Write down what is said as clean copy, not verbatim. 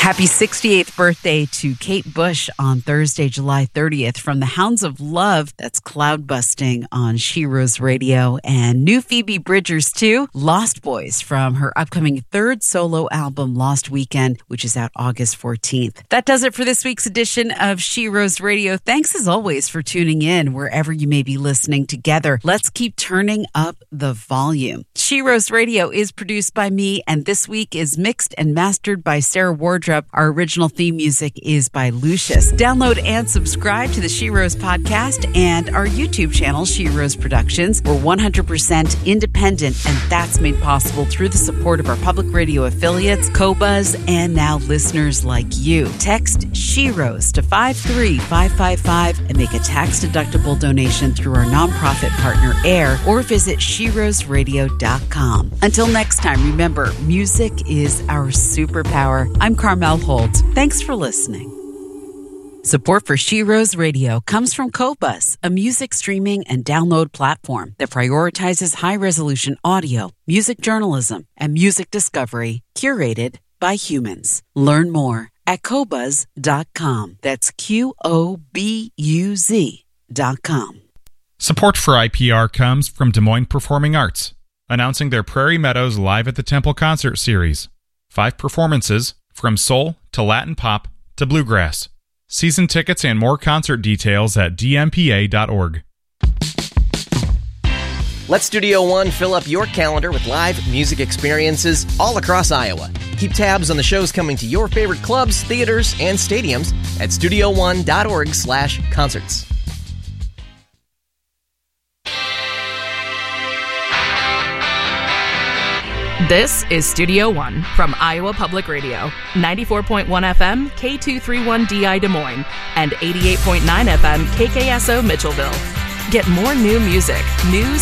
Happy 68th birthday to Kate Bush on Thursday, July 30th. From the Hounds of Love, that's Cloud Busting on She Rose Radio. And new Phoebe Bridgers, too, Lost Boys from her upcoming third solo album, Lost Weekend, which is out August 14th. That does it for this week's edition of She Rose Radio. Thanks, as always, for tuning in wherever you may be listening together. Let's keep turning up the volume. She Rose Radio is produced by me, and this week is mixed and mastered by Sarah Wardrop. Our original theme music is by Lucius. Download and subscribe to the She Rose podcast and our YouTube channel, She Rose Productions. We're 100% independent, and that's made possible through the support of our public radio affiliates, Qobuz, and now listeners like you. Text She Rose to 53555 and make a tax-deductible donation through our nonprofit partner, AIR, or visit SheRoseRadio.com. Until next time, remember, music is our superpower. I'm Carmel Holt. Thanks for listening. Support for She Rose Radio comes from Qobuz, a music streaming and download platform that prioritizes high-resolution audio, music journalism, and music discovery curated by humans. Learn more at Qobuz.com. That's QOBUZ.com. Support for IPR comes from Des Moines Performing Arts, announcing their Prairie Meadows Live at the Temple concert series. 5 performances, from soul to Latin pop to bluegrass. Season tickets and more concert details at dmpa.org. Let Studio One fill up your calendar with live music experiences all across Iowa. Keep tabs on the shows coming to your favorite clubs, theaters, and stadiums at studioone.org/concerts. This is Studio One from Iowa Public Radio, 94.1 FM, K231DI Des Moines, and 88.9 FM, KKSO Mitchellville. Get more new music, news,